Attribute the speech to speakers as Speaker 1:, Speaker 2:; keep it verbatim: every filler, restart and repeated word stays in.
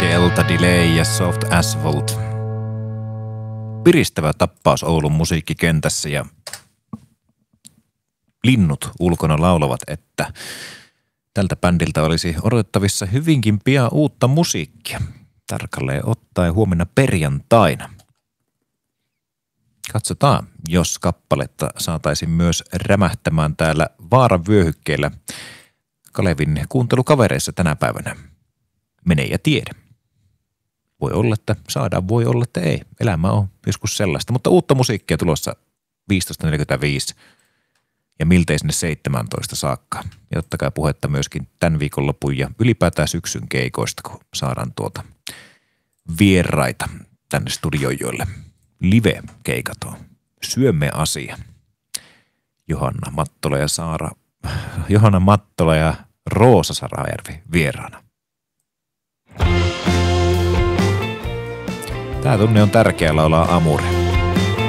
Speaker 1: Delta Delay ja Soft Asphalt. Piristävä tappaus Oulun musiikkikentässä ja linnut ulkona laulavat, että tältä bändiltä olisi odotettavissa hyvinkin pian uutta musiikkia. Tarkalleen ottaen huomenna perjantaina. Katsotaan, jos kappaletta saataisiin myös rämähtämään täällä Vaaran vyöhykkeellä Kalevin kuuntelukavereissa tänä päivänä. Mene ja tiedä. Voi olla, että saadaan, voi olla, että ei. Elämä on joskus sellaista, mutta uutta musiikkia tulossa viisitoista neljäkymmentäviisi ja miltei sinne seitsemäntoista saakka. Ja totta kai puhetta myöskin tämän viikonlopun ja ylipäätään syksyn keikoista, kun saadaan tuota vieraita tänne studiojoille. Live-keikat on Syömme asia. Johanna Mattola ja Saara, Johanna Mattola ja Roosa Sarajärvi vieraana. Tää tunne on tärkeä laulaa Amure.